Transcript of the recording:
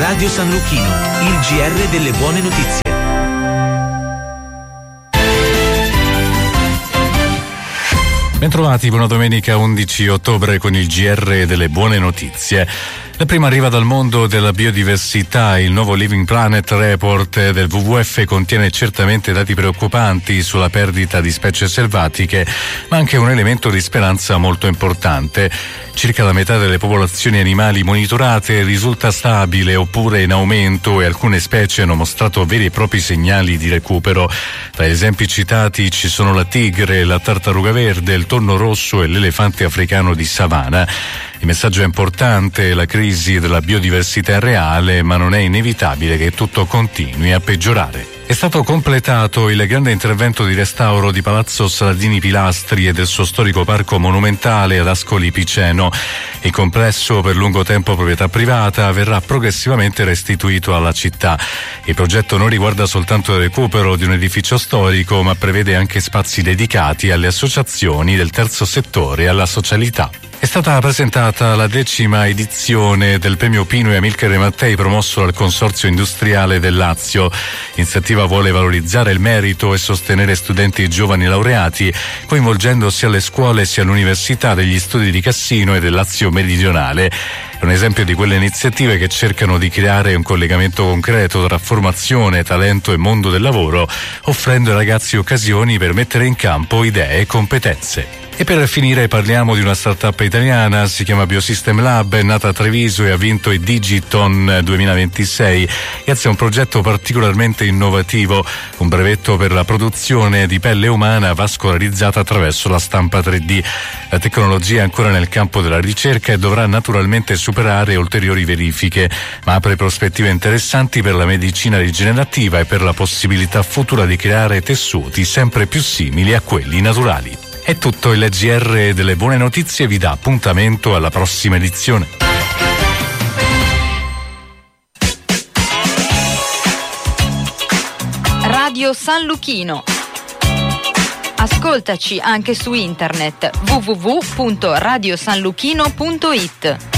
Radio San Lucchino, il GR delle buone notizie. Bentrovati, buona domenica 11 ottobre con il GR delle buone notizie. La prima arriva dal mondo della biodiversità. Il nuovo Living Planet Report del WWF contiene certamente dati preoccupanti sulla perdita di specie selvatiche, ma anche un elemento di speranza molto importante. Circa la metà delle popolazioni animali monitorate risulta stabile oppure in aumento e alcune specie hanno mostrato veri e propri segnali di recupero. Tra gli esempi citati ci sono la tigre, la tartaruga verde, il tonno rosso e l'elefante africano di savana. Il messaggio è importante, la crisi della biodiversità è reale, ma non è inevitabile che tutto continui a peggiorare. È stato completato il grande intervento di restauro di Palazzo Saladini Pilastri e del suo storico parco monumentale ad Ascoli Piceno. Il complesso, per lungo tempo proprietà privata, verrà progressivamente restituito alla città. Il progetto non riguarda soltanto il recupero di un edificio storico, ma prevede anche spazi dedicati alle associazioni del terzo settore e alla socialità. È stata presentata la 10ª edizione del premio Pino e Amilcare Mattei promosso dal Consorzio Industriale del Lazio. L'iniziativa vuole valorizzare il merito e sostenere studenti e giovani laureati, coinvolgendo sia le scuole sia l'Università degli Studi di Cassino e del Lazio Meridionale. È un esempio di quelle iniziative che cercano di creare un collegamento concreto tra formazione, talento e mondo del lavoro, offrendo ai ragazzi occasioni per mettere in campo idee e competenze. E per finire parliamo di una startup italiana, si chiama Biosystem Lab, è nata a Treviso e ha vinto i Digiton 2026 grazie a un progetto particolarmente innovativo, un brevetto per la produzione di pelle umana vascolarizzata attraverso la stampa 3D. La tecnologia è ancora nel campo della ricerca e dovrà naturalmente superare ulteriori verifiche, ma apre prospettive interessanti per la medicina rigenerativa e per la possibilità futura di creare tessuti sempre più simili a quelli naturali. È tutto, il GR delle buone notizie vi dà appuntamento alla prossima edizione. Radio San Lucchino. Ascoltaci anche su internet www.radiosanluchino.it.